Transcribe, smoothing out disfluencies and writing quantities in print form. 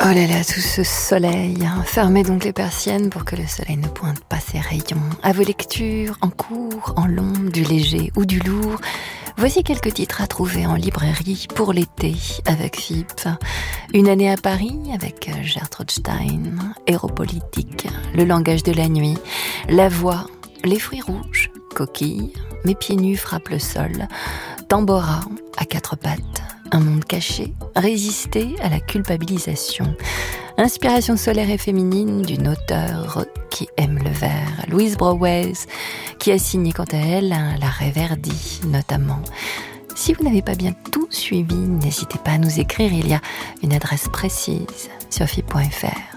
Oh là là, tout ce soleil. Fermez donc les persiennes pour que le soleil ne pointe pas ses rayons. À vos lectures, en court, en long, du léger ou du lourd. Voici quelques titres à trouver en librairie pour l'été avec FIP. Une année à Paris avec Gertrude Stein. Héropolitique, Le langage de la nuit, La voix, Les fruits rouges, Coquille, Mes pieds nus frappent le sol, Tambora, À quatre pattes, Un monde caché, Résister à la culpabilisation. Inspiration solaire et féminine d'une auteure qui aime le vert, Louise Browes, qui a signé quant à elle L'Arrêt Verdi notamment. Si vous n'avez pas bien tout suivi, n'hésitez pas à nous écrire, il y a une adresse précise sur FIP.fr.